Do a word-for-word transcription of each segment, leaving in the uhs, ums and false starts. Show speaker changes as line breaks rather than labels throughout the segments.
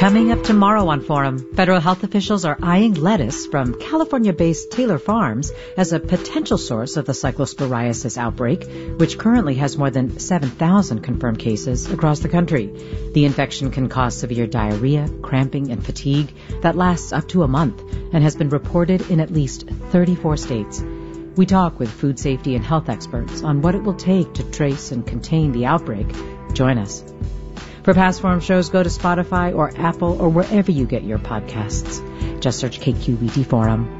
Coming up tomorrow on Forum, federal health officials are eyeing lettuce from California-based Taylor Farms as a potential source of the cyclosporiasis outbreak, which currently has more than seven thousand confirmed cases across the country. The infection can cause severe diarrhea, cramping, and fatigue that lasts up to a month and has been reported in at least thirty-four states. We talk with food safety and health experts on what it will take to trace and contain the outbreak. Join us. For past Forum shows, go to Spotify or Apple or wherever you get your podcasts. Just search K Q E D Forum.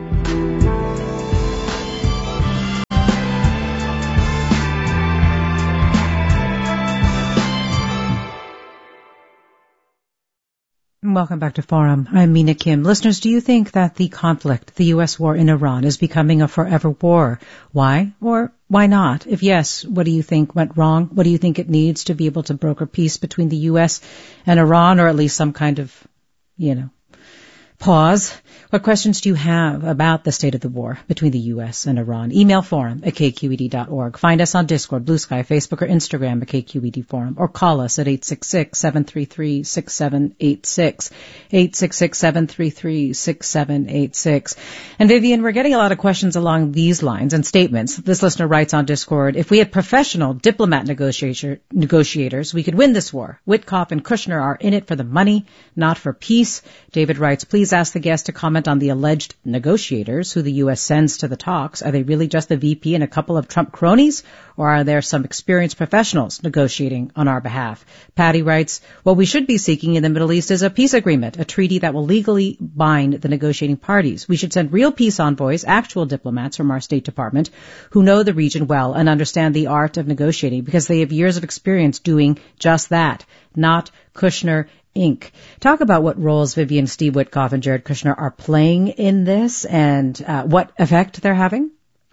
Welcome back to Forum. I'm Mina Kim. Listeners, do you think that the conflict, the U S war in Iran, is becoming a forever war? Why or why not? If yes, what do you think went wrong? What do you think it needs to be able to broker peace between the U S and Iran, or at least some kind of, you know, pause? What questions do you have about the state of the war between the U S and Iran? Email forum at k q e d dot org. Find us on Discord, Blue Sky, Facebook, or Instagram at K Q E D Forum. Or call us at eight six six, seven three three, six seven eight six, eight six six, seven three three, six seven eight six. And Vivian, we're getting a lot of questions along these lines and statements. This listener writes on Discord, if we had professional diplomat negotiator, negotiators, we could win this war. Witkoff and Kushner are in it for the money, not for peace. David writes, please ask the guest to comment on the alleged negotiators who the U S sends to the talks. Are they really just the V P and a couple of Trump cronies, or are there some experienced professionals negotiating on our behalf? Patty writes, what we should be seeking in the Middle East is a peace agreement, a treaty that will legally bind the negotiating parties. We should send real peace envoys, actual diplomats from our State Department who know the region well and understand the art of negotiating, because they have years of experience doing just that, not Kushner Incorporated. Talk about what roles Vivian, Steve Witkoff, and Jared Kushner are playing in this and uh, what effect they're having.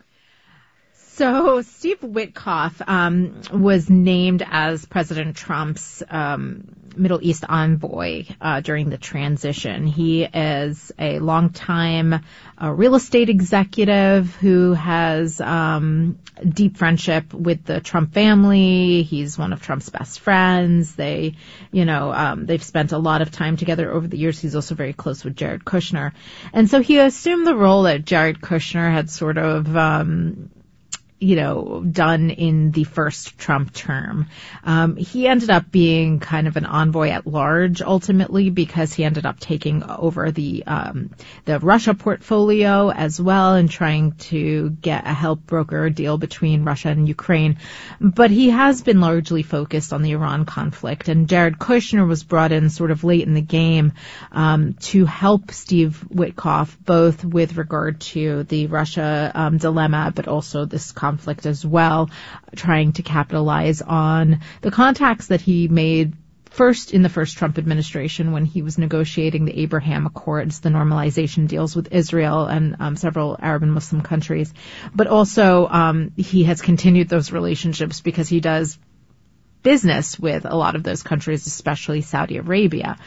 So Steve Witkoff um, was named as President Trump's um, Middle East envoy uh, during the transition. He is a longtime uh, real estate executive who has um, deep friendship with the Trump family. He's one of Trump's best friends. They, you know, um, they've spent a lot of time together over the years. He's also very close with Jared Kushner. And so he assumed the role that Jared Kushner had sort of um you know, done in the first Trump term. Um, he ended up being kind of an envoy at large ultimately, because he ended up taking over the um, the Russia portfolio as well and trying to get a help broker deal between Russia and Ukraine. But he has been largely focused on the Iran conflict, and Jared Kushner was brought in sort of late in the game um, to help Steve Witkoff, both with regard to the Russia um, dilemma, but also this conflict conflict as well, trying to capitalize on the contacts that he made first in the first Trump administration when he was negotiating the Abraham Accords, the normalization deals with Israel and um, several Arab and Muslim countries. But also um, he has continued those relationships because he does business with a lot of those countries, especially Saudi Arabia.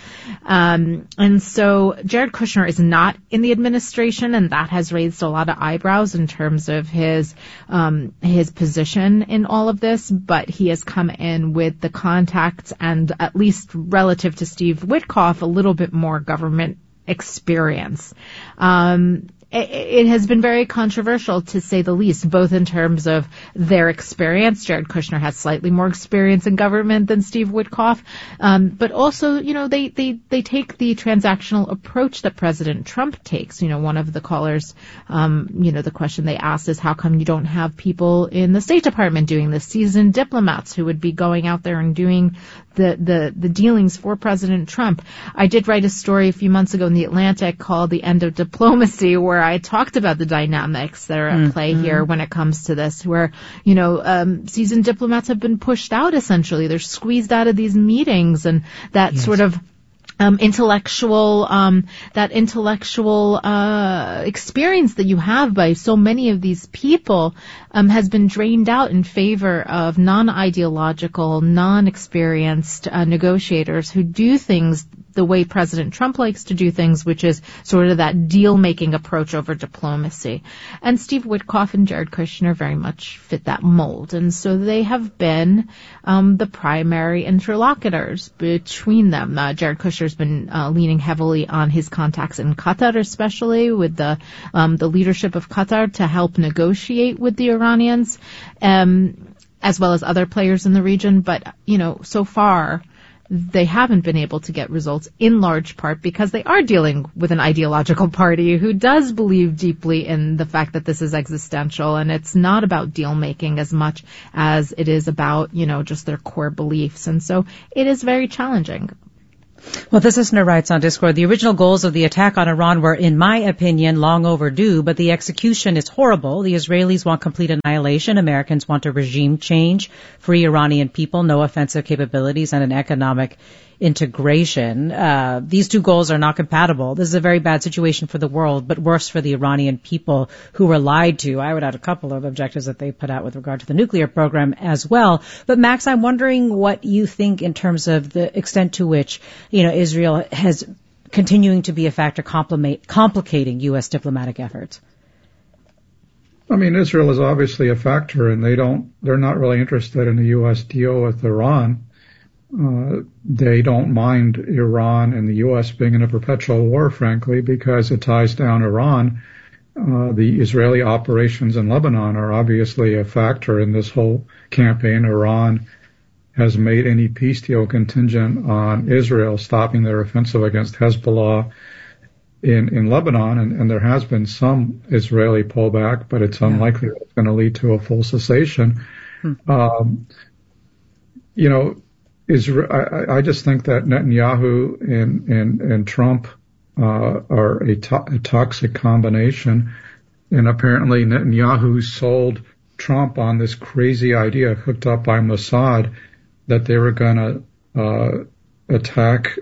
Um, and so Jared Kushner is not in the administration, and that has raised a lot of eyebrows in terms of his um, his position in all of this. But he has come in with the contacts and, at least relative to Steve Witkoff, a little bit more government experience. Um, It has been very controversial, to say the least, both in terms of their experience. Jared Kushner has slightly more experience in government than Steve Witkoff. Um, but also, you know, they, they, they take the transactional approach that President Trump takes. You know, one of the callers, um, you know, the question they asked is, how come you don't have people in the State Department doing this? Seasoned diplomats who would be going out there and doing the, the, the dealings for President Trump. I did write a story a few months ago in The Atlantic called The End of Diplomacy, where I talked about the dynamics that are at mm-hmm. play here when it comes to this, where, you know, um, seasoned diplomats have been pushed out, essentially. They're squeezed out of these meetings, and that yes. sort of Um, intellectual, um, that intellectual, uh, experience that you have by so many of these people, um, has been drained out in favor of non-ideological, non-experienced, uh, negotiators who do things the way President Trump likes to do things, which is sort of that deal-making approach over diplomacy. And Steve Witkoff and Jared Kushner very much fit that mold. And so they have been, um, the primary interlocutors between them. Uh, Jared Kushner there's been uh, leaning heavily on his contacts in Qatar, especially with the um, the leadership of Qatar to help negotiate with the Iranians, um, as well as other players in the region. But, you know, so far, they haven't been able to get results, in large part because they are dealing with an ideological party who does believe deeply in the fact that this is existential, and it's not about deal making as much as it is about, you know, just their core beliefs. And so it is very challenging.
Well, this listener writes on Discord, the original goals of the attack on Iran were, in my opinion, long overdue, but the execution is horrible. The Israelis want complete annihilation. Americans want a regime change, free Iranian people, no offensive capabilities, and an economic integration. Uh, these two goals are not compatible. This is a very bad situation for the world, but worse for the Iranian people who were lied to. I would add a couple of objectives that they put out with regard to the nuclear program as well. But Max, I'm wondering what you think in terms of the extent to which, you know, Israel has continuing to be a factor complicating U S diplomatic efforts.
I mean, Israel is obviously a factor, and they don't, they're not really interested in a U S deal with Iran. Uh, they don't mind Iran and the U S being in a perpetual war, frankly, because it ties down Iran. Uh, the Israeli operations in Lebanon are obviously a factor in this whole campaign. Iran has made any peace deal contingent on Israel stopping their offensive against Hezbollah in, in Lebanon, and, and there has been some Israeli pullback, but it's unlikely that it's going to lead to a full cessation. Hmm. Um, you know, Israel, I, I just think that Netanyahu and, and, and Trump uh, are a, to- a toxic combination. And apparently Netanyahu sold Trump on this crazy idea hooked up by Mossad that they were going to uh, attack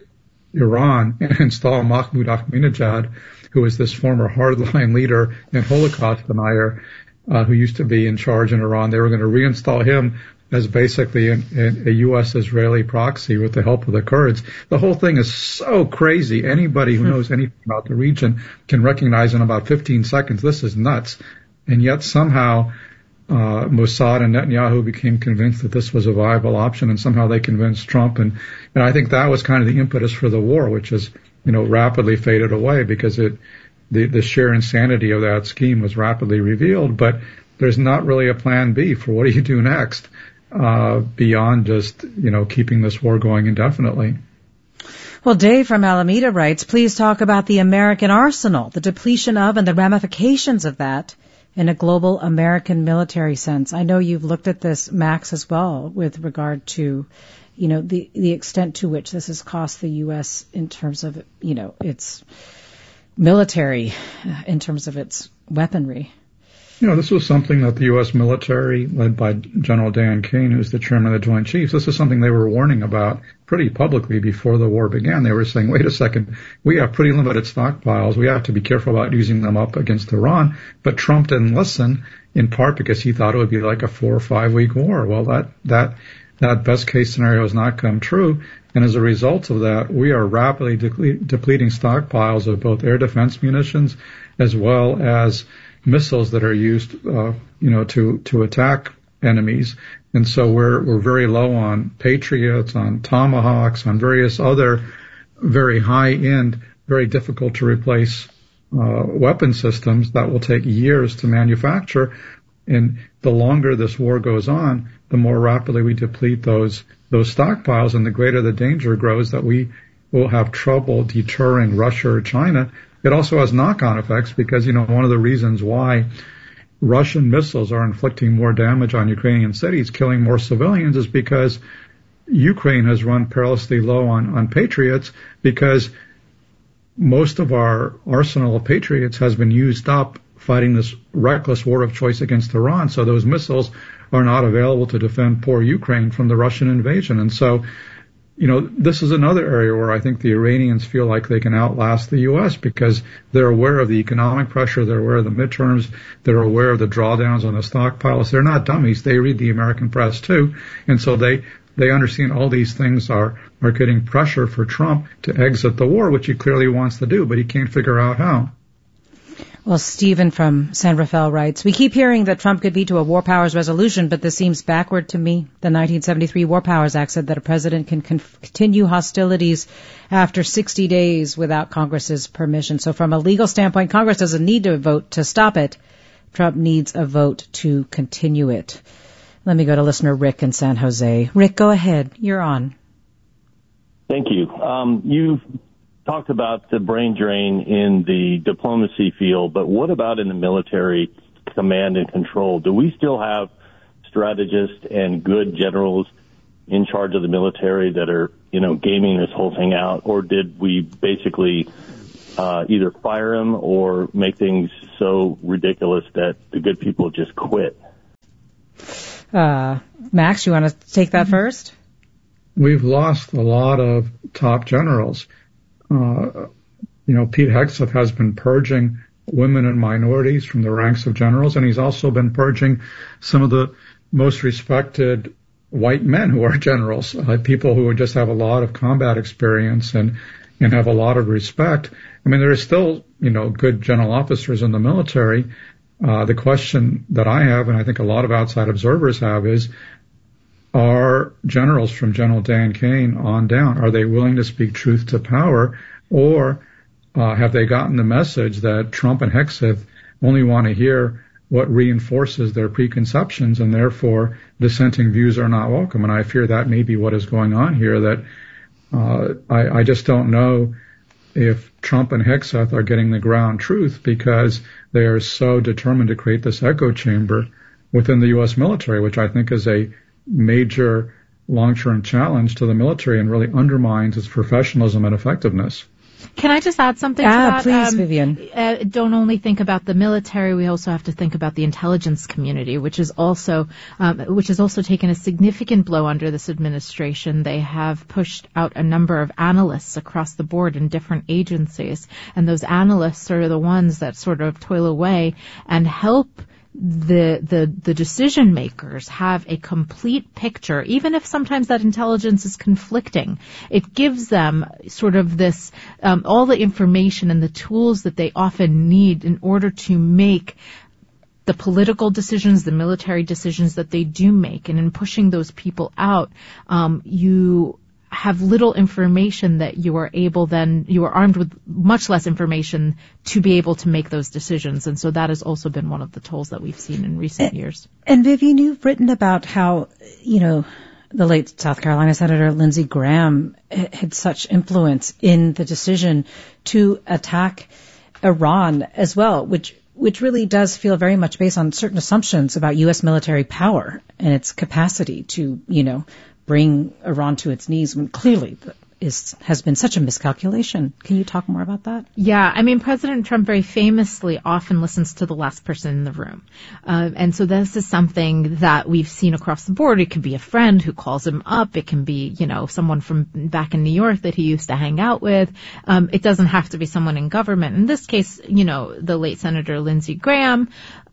Iran and install Mahmoud Ahmadinejad, who is this former hardline leader and Holocaust denier uh, who used to be in charge in Iran. They were going to reinstall him as basically an, a U S-Israeli proxy with the help of the Kurds. The whole thing is so crazy. Anybody who knows anything about the region can recognize in about fifteen seconds this is nuts. And yet somehow uh, Mossad and Netanyahu became convinced that this was a viable option, and somehow they convinced Trump. And, and I think that was kind of the impetus for the war, which has, you know, rapidly faded away because it the, the sheer insanity of that scheme was rapidly revealed. But there's not really a plan B for what do you do next. Uh, beyond just, you know, keeping this war going indefinitely.
Well, Dave from Alameda writes, please talk about the American arsenal, the depletion of and the ramifications of that in a global American military sense. I know you've looked at this, Max, as well, with regard to, you know, the, the extent to which this has cost the U S in terms of, you know, its military, in terms of its weaponry.
You know, this was something that the U S military, led by General Dan Kane, who's the chairman of the Joint Chiefs, this is something they were warning about pretty publicly before the war began. They were saying, wait a second, we have pretty limited stockpiles. We have to be careful about using them up against Iran. But Trump didn't listen, in part because he thought it would be like a four or five week war. Well, that, that, that best case scenario has not come true. And as a result of that, we are rapidly de- depleting stockpiles of both air defense munitions as well as missiles that are used, uh, you know, to, to attack enemies. And so we're, we're very low on Patriots, on Tomahawks, on various other very high end, very difficult to replace, uh, weapon systems that will take years to manufacture. And the longer this war goes on, the more rapidly we deplete those, those stockpiles, and the greater the danger grows that we will have trouble deterring Russia or China. It also has knock-on effects because, you know, one of the reasons why Russian missiles are inflicting more damage on Ukrainian cities, killing more civilians, is because Ukraine has run perilously low on, on Patriots, because most of our arsenal of Patriots has been used up fighting this reckless war of choice against Iran. So those missiles are not available to defend poor Ukraine from the Russian invasion. And so, you know, this is another area where I think the Iranians feel like they can outlast the U S because they're aware of the economic pressure, they're aware of the midterms, they're aware of the drawdowns on the stockpiles. They're not dummies. They read the American press too. And so they, they understand all these things are, are getting pressure for Trump to exit the war, which he clearly wants to do, but he can't figure out how.
Well, Stephen from San Rafael writes, we keep hearing that Trump could veto a war powers resolution, but this seems backward to me. The nineteen seventy-three War Powers Act said that a president can con- continue hostilities after sixty days without Congress's permission. So from a legal standpoint, Congress doesn't need to vote to stop it. Trump needs a vote to continue it. Let me go to listener Rick in San Jose. Rick, go ahead. You're on.
Thank you. Um, you've talked about the brain drain in the diplomacy field, but what about in the military command and control? Do we still have strategists and good generals in charge of the military that are, you know, gaming this whole thing out? Or did we basically uh, either fire them or make things so ridiculous that the good people just quit?
Uh, Max, you want to take that first?
We've lost a lot of top generals. Uh, you know, Pete Hegseth has been purging women and minorities from the ranks of generals, and he's also been purging some of the most respected white men who are generals, uh, people who just have a lot of combat experience and, and have a lot of respect. I mean, there are still, you know, good general officers in the military. Uh, the question that I have, and I think a lot of outside observers have, is, are generals from General Dan Kane on down, are they willing to speak truth to power, or uh, have they gotten the message that Trump and Hegseth only want to hear what reinforces their preconceptions, and therefore dissenting views are not welcome? And I fear that may be what is going on here, that uh, I, I just don't know if Trump and Hegseth are getting the ground truth because they are so determined to create this echo chamber within the U S military, which I think is a major long-term challenge to the military and really undermines its professionalism and effectiveness.
Can I just add something
ah,
to that?
Please,
um,
Vivian.
Uh, don't only think about the military, we also have to think about the intelligence community, which is also um, which has also taken a significant blow under this administration. They have pushed out a number of analysts across the board in different agencies, and those analysts are the ones that sort of toil away and help the the the decision makers have a complete picture, even if sometimes that intelligence is conflicting. It gives them sort of this um, all the information and the tools that they often need in order to make the political decisions, the military decisions that they do make. And in pushing those people out, um, you have little information that you are able then, you are armed with much less information to be able to make those decisions. And so that has also been one of the tools that we've seen in recent
and,
years.
And Vivian, you've written about how, you know, the late South Carolina Senator Lindsey Graham had such influence in the decision to attack Iran as well, which which really does feel very much based on certain assumptions about U S military power and its capacity to, you know, bring Iran to its knees when clearly is has been such a miscalculation. Can you talk more about that?
Yeah, I mean, President Trump very famously often listens to the last person in the room. Uh, and so this is something that we've seen across the board. It could be a friend who calls him up. It can be, you know, someone from back in New York that he used to hang out with. Um, it doesn't have to be someone in government. In this case, you know, the late Senator Lindsey Graham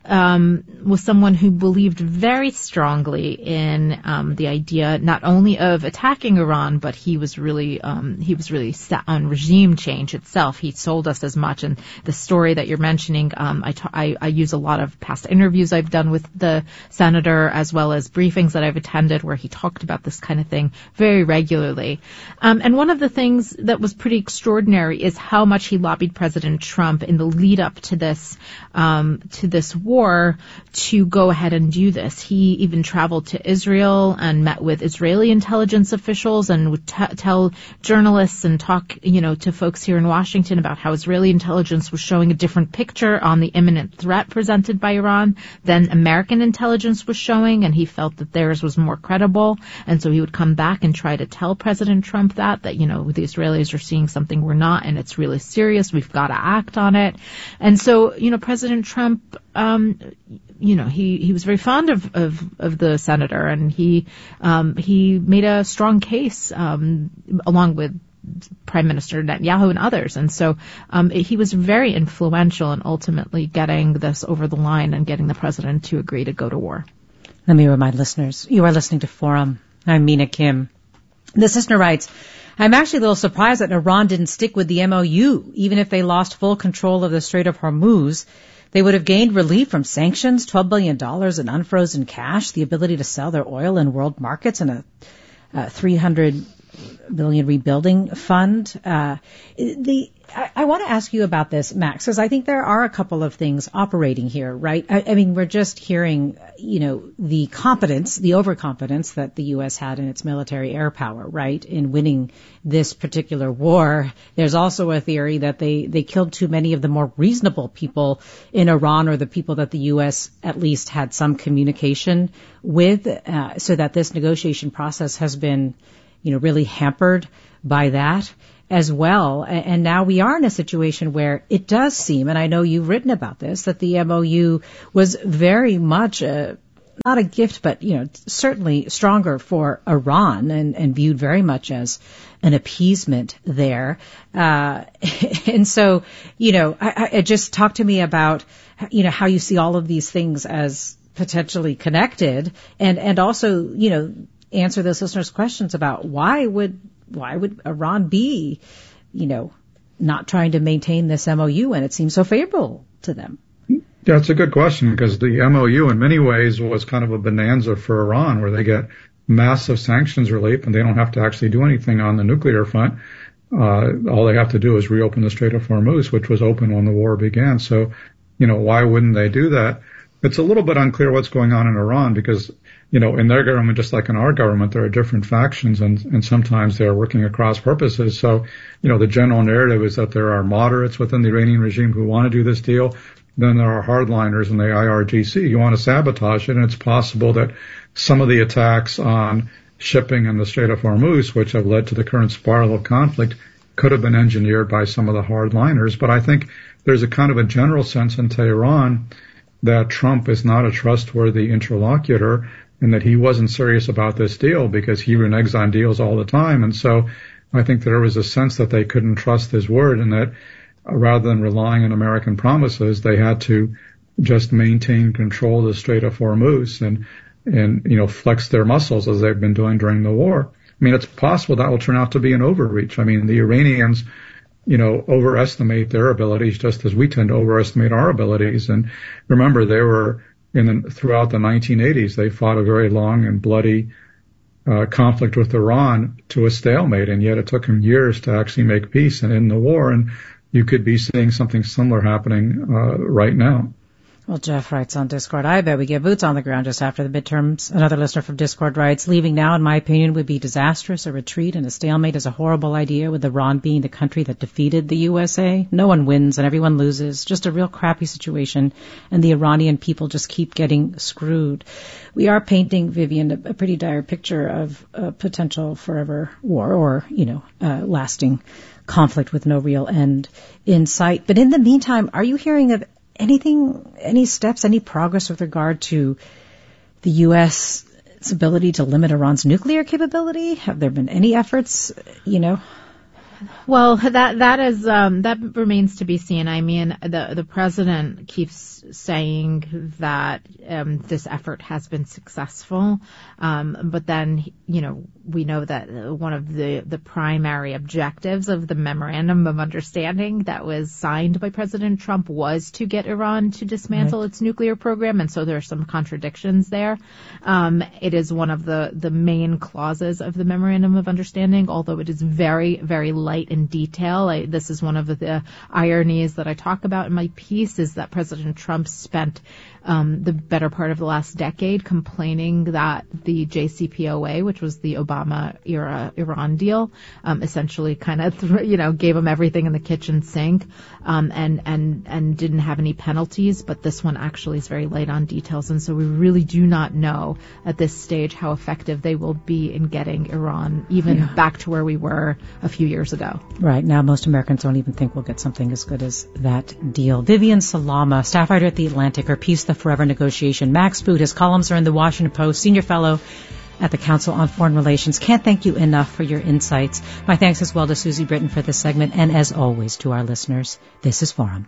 Um, was someone who believed very strongly in um, the idea not only of attacking Iran, but he was really um, he was really set on regime change itself. He sold us as much. And the story that you're mentioning, um, I, ta- I, I use a lot of past interviews I've done with the senator, as well as briefings that I've attended where he talked about this kind of thing very regularly. Um, and one of the things that was pretty extraordinary is how much he lobbied President Trump in the lead up to this um, to this war. War to go ahead and do this. He even traveled to Israel and met with Israeli intelligence officials and would t- tell journalists and talk, you know, to folks here in Washington about how Israeli intelligence was showing a different picture on the imminent threat presented by Iran than American intelligence was showing, and he felt that theirs was more credible. And so he would come back and try to tell President Trump that, that, you know, the Israelis are seeing something we're not, and it's really serious. We've got to act on it. And so, you know, President Trump, um, you know, he, he was very fond of, of, of the senator, and he um, he made a strong case um, along with Prime Minister Netanyahu and others. And so um, he was very influential in ultimately getting this over the line and getting the president to agree to go to war.
Let me remind listeners, you are listening to Forum. I'm Mina Kim. This listener writes, I'm actually a little surprised that Iran didn't stick with the M O U. Even if they lost full control of the Strait of Hormuz, they would have gained relief from sanctions, twelve billion dollars in unfrozen cash, the ability to sell their oil in world markets, and a, a three hundred billion dollars rebuilding fund. Uh, the I, I want to ask you about this, Max, because I think there are a couple of things operating here, right? I, I mean, we're just hearing, you know, the competence, the overconfidence that the U S had in its military air power, right, in winning this particular war. There's also a theory that they, they killed too many of the more reasonable people in Iran, or the people that the U S at least had some communication with, uh, so that this negotiation process has been, you know, really hampered by that as well. And now we are in a situation where it does seem, and I know you've written about this, that the M O U was very much a, not a gift, but, you know, certainly stronger for Iran, and, and viewed very much as an appeasement there. Uh, and so, you know, I, I just talk to me about, you know, how you see all of these things as potentially connected, and, and also, you know, answer those listeners' questions about why would why would Iran be, you know, not trying to maintain this M O U when it seems so favorable to them?
Yeah, it's a good question, because the M O U in many ways was kind of a bonanza for Iran, where they get massive sanctions relief and they don't have to actually do anything on the nuclear front. Uh, all they have to do is reopen the Strait of Hormuz, which was open when the war began. So, you know, why wouldn't they do that? It's a little bit unclear what's going on in Iran, because, you know, in their government, just like in our government, there are different factions, and, and sometimes they're working across purposes. So, you know, the general narrative is that there are moderates within the Iranian regime who want to do this deal. Then there are hardliners in the I R G C who want to sabotage it. And it's possible that some of the attacks on shipping in the Strait of Hormuz, which have led to the current spiral of conflict, could have been engineered by some of the hardliners. But I think there's a kind of a general sense in Tehran that Trump is not a trustworthy interlocutor, and that he wasn't serious about this deal because he reneges on deals all the time. And so I think there was a sense that they couldn't trust his word, and that uh, rather than relying on American promises, they had to just maintain control of the Strait of Hormuz and, and, you know, flex their muscles as they've been doing during the war. I mean, it's possible that will turn out to be an overreach. I mean, the Iranians, you know, overestimate their abilities just as we tend to overestimate our abilities. And remember, they were in the, throughout the nineteen eighties, they fought a very long and bloody uh, conflict with Iran to a stalemate, and yet it took them years to actually make peace and end the war. And you could be seeing something similar happening uh, right now.
Well, Jeff writes on Discord, I bet we get boots on the ground just after the midterms. Another listener from Discord writes, leaving now, in my opinion, would be disastrous. A retreat and a stalemate is a horrible idea, with Iran being the country that defeated the U S A. No one wins and everyone loses. Just a real crappy situation, and the Iranian people just keep getting screwed. We are painting, Vivian, a, a pretty dire picture of a potential forever war, or, you know, uh, lasting conflict with no real end in sight. But in the meantime, are you hearing of anything, any steps, any progress with regard to the U S its ability to limit Iran's nuclear capability? Have there been any efforts, you know?
Well, that that is um, that remains to be seen. I mean, the the president keeps saying that um, this effort has been successful, um, but then, you know, we know that one of the the primary objectives of the memorandum of understanding that was signed by President Trump was to get Iran to dismantle right. its nuclear program, and so there are some contradictions there. Um, it is one of the the main clauses of the memorandum of understanding, although it is very very light in detail. I, this is one of the ironies that I talk about in my piece, is that President Trump spent um, the better part of the last decade complaining that the J C P O A, which was the Obama era Iran deal, um, essentially kind of, th- you know, gave him everything in the kitchen sink, um, and, and, and didn't have any penalties. But this one actually is very light on details. And so we really do not know at this stage how effective they will be in getting Iran even yeah. back to where we were a few years ago.
Right. Now most Americans don't even think we'll get something as good as that deal. Vivian Salama, staff writer at The Atlantic, her piece, The Forever Negotiation. Max Boot, his columns are in The Washington Post, senior fellow at the Council on Foreign Relations. Can't thank you enough for your insights. My thanks as well to Susie Britton for this segment, and as always to our listeners. This is Forum.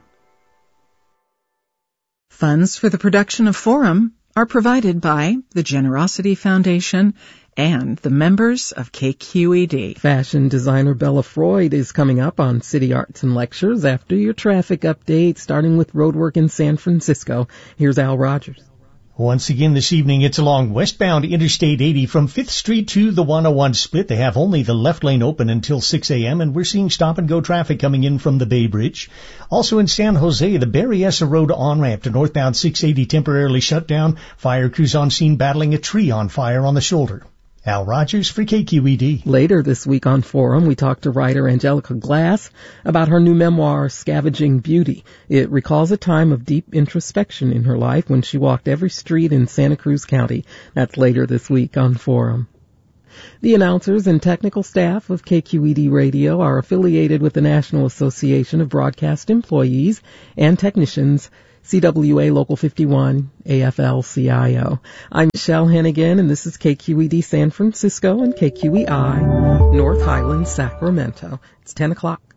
Funds for the production of Forum are provided by the Generosity Foundation and the members of K Q E D.
Fashion designer Bella Freud is coming up on City Arts and Lectures after your traffic update, starting with roadwork in San Francisco. Here's Al Rogers.
Once again this evening, it's along westbound Interstate eighty from fifth Street to the one oh one split. They have only the left lane open until six a.m., and we're seeing stop-and-go traffic coming in from the Bay Bridge. Also in San Jose, the Berryessa Road on-ramp to northbound six eighty temporarily shut down. Fire crews on scene battling a tree on fire on the shoulder. Al Rogers for K Q E D.
Later this week on Forum, we talked to writer Angelica Glass about her new memoir, Scavenging Beauty. It recalls a time of deep introspection in her life when she walked every street in Santa Cruz County. That's later this week on Forum. The announcers and technical staff of K Q E D Radio are affiliated with the National Association of Broadcast Employees and Technicians, C W A Local fifty-one, A F L C I O. I'm Michelle Hennigan, and this is K Q E D San Francisco and K Q E I, North Highlands, Sacramento. It's ten o'clock.